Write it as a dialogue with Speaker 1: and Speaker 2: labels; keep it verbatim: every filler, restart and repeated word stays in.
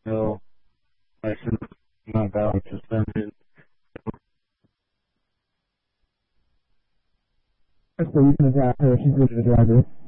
Speaker 1: no license not valid suspended.
Speaker 2: So you can attack her, she's with the driver.